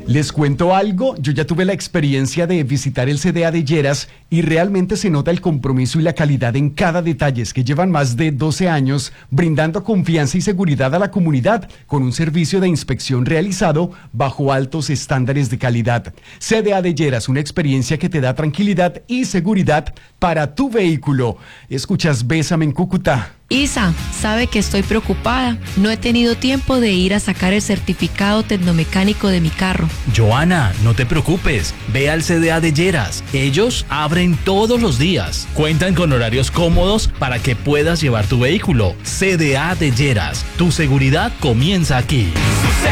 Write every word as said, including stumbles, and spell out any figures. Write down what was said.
Les cuento algo, yo ya tuve la experiencia de visitar el C D A de Lleras y realmente se nota el compromiso y la calidad en cada detalle, es que llevan más de doce años brindando confianza y seguridad a la comunidad con un servicio de inspección realizado bajo altos estándares de calidad. C D A de Lleras, una experiencia que te da tranquilidad y seguridad para tu vehículo. Escuchas Bésame en Cúcuta. Isa, sabe que estoy preocupada. No he tenido tiempo de ir a sacar el certificado tecnomecánico de mi carro. Joana, no te preocupes. Ve al C D A de Lleras. Ellos abren todos los días. Cuentan con horarios cómodos para que puedas llevar tu vehículo. C D A de Lleras. Tu seguridad comienza aquí.